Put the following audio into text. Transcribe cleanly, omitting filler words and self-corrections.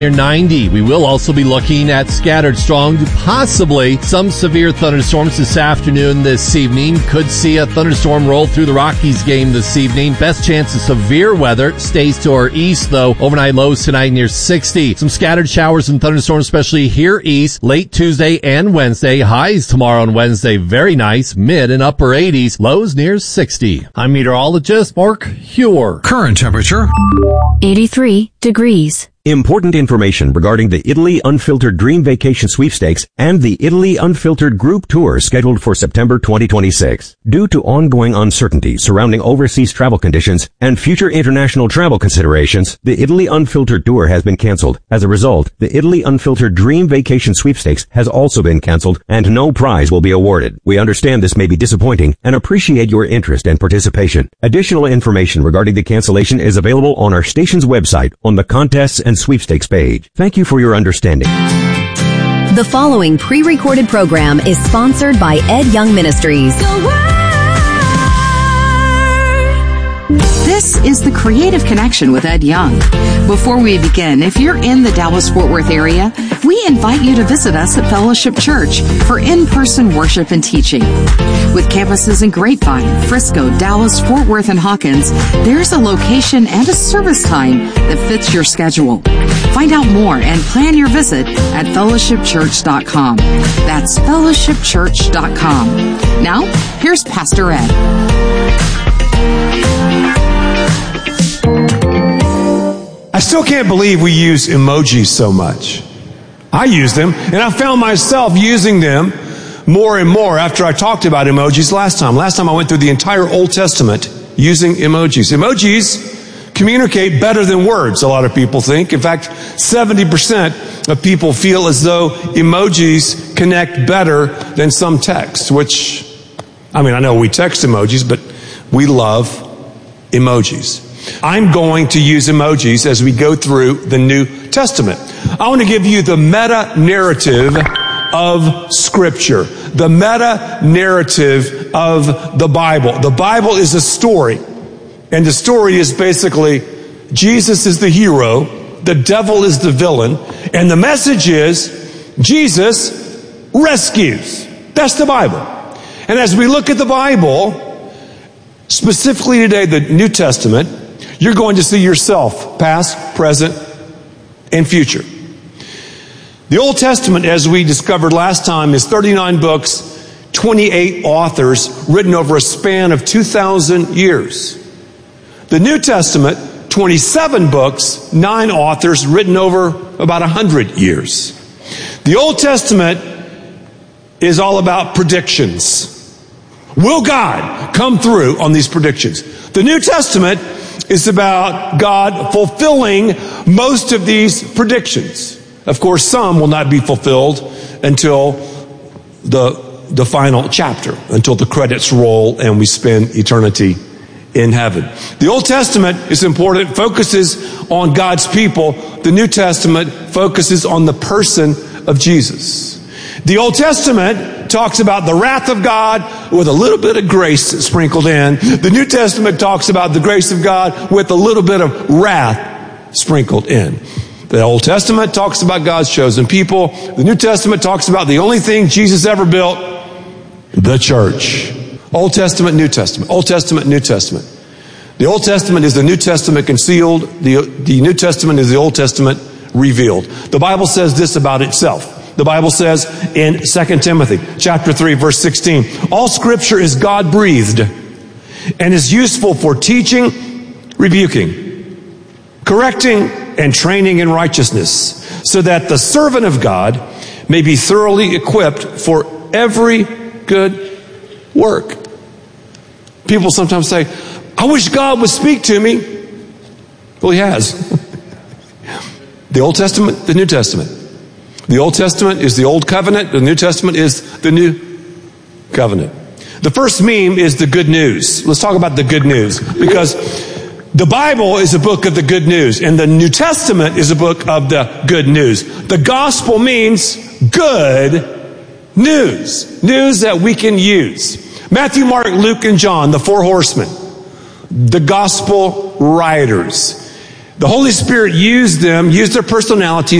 Near 90. We will also be looking at scattered strong to possibly some severe thunderstorms this afternoon, this evening. Could see a thunderstorm roll through the Rockies game this evening. Best chance of severe weather stays to our east, though. Overnight lows tonight near 60. Some scattered showers and thunderstorms, especially here east, late Tuesday and Wednesday. Highs tomorrow and Wednesday, very nice. Mid and upper 80s. Lows near 60. I'm meteorologist Mark Huer. Current temperature 83 degrees. Important information regarding the Italy Unfiltered Dream Vacation Sweepstakes and the Italy Unfiltered Group Tour scheduled for September 2026. Due to ongoing uncertainty surrounding overseas travel conditions and future international travel considerations, the Italy Unfiltered Tour has been canceled. As a result, the Italy Unfiltered Dream Vacation Sweepstakes has also been canceled and no prize will be awarded. We understand this may be disappointing and appreciate your interest and participation. Additional information regarding the cancellation is available on our station's website on the contests and sweepstakes page. Thank you for your understanding. The following pre-recorded program is sponsored by Ed Young Ministries. This is The Creative Connection with Ed Young. Before we begin, if you're in the Dallas-Fort Worth area, we invite you to visit us at Fellowship Church for in-person worship and teaching. With campuses in Grapevine, Frisco, Dallas, Fort Worth, and Hawkins, there's a location and a service time that fits your schedule. Find out more and plan your visit at fellowshipchurch.com. That's fellowshipchurch.com. Now, here's Pastor Ed. I still can't believe we use emojis so much. I use them, and I found myself using them more and more after I talked about emojis last time. Last time I went through the entire Old Testament using emojis. Emojis communicate better than words, a lot of people think. In fact, 70% of people feel as though emojis connect better than some text, which, I know we text emojis, but we love emojis. I'm going to use emojis as we go through the New Testament. I want to give you the meta-narrative of Scripture, the meta-narrative of the Bible. The Bible is a story, and the story is basically Jesus is the hero, the devil is the villain, and the message is Jesus rescues. That's the Bible. And as we look at the Bible, specifically today, the New Testament, you're going to see yourself, past, present, and future. The Old Testament, as we discovered last time, is 39 books, 28 authors, written over a span of 2,000 years. The New Testament, 27 books, 9 authors, written over about 100 years. The Old Testament is all about predictions. Will God come through on these predictions? The New Testament is about God fulfilling most of these predictions. Of course, some will not be fulfilled until the final chapter, until the credits roll and we spend eternity in heaven. The Old Testament is important, focuses on God's people. The New Testament focuses on the person of Jesus. The Old Testament talks about the wrath of God with a little bit of grace sprinkled in. The New Testament talks about the grace of God with a little bit of wrath sprinkled in. The Old Testament talks about God's chosen people. The New Testament talks about the only thing Jesus ever built, the church. Old Testament, New Testament. Old Testament, New Testament. The Old Testament is the New Testament concealed. The New Testament is the Old Testament revealed. The Bible says this about itself. The Bible says in 2 Timothy chapter 3, verse 16, all Scripture is God-breathed and is useful for teaching, rebuking, correcting, and training in righteousness, so that the servant of God may be thoroughly equipped for every good work. People sometimes say, I wish God would speak to me. Well, He has. The Old Testament, the New Testament. The Old Testament is the Old Covenant. The New Testament is the New Covenant. The first meme is the good news. Let's talk about the good news, because the Bible is a book of the good news, and the New Testament is a book of the good news. The gospel means good news. News that we can use. Matthew, Mark, Luke, and John, the four horsemen, the gospel writers, The Holy Spirit used them, used their personalities